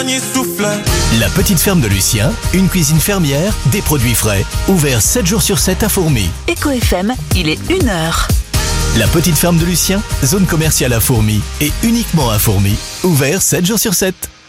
La petite ferme de Lucien, une cuisine fermière, des produits frais, ouvert 7 jours sur 7 à Fourmies. Eco FM, il est 1h. La petite ferme de Lucien, zone commerciale à Fourmies et uniquement à Fourmies, ouvert 7 jours sur 7.